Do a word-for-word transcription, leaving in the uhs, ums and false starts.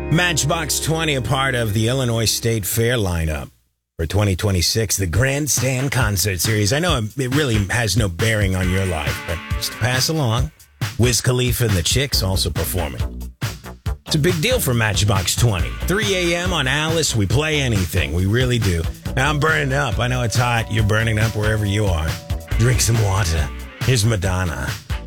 Matchbox twenty, a part of the Illinois State Fair lineup for twenty twenty-six, the Grandstand Concert Series. I know it really has no bearing on your life, but just to pass along, Wiz Khalifa and the Chicks also performing. It's a big deal for Matchbox twenty. three a.m. on Alice, we play anything. We really do. Now I'm burning up. I know it's hot. You're burning up wherever you are. Drink some water. Here's Madonna.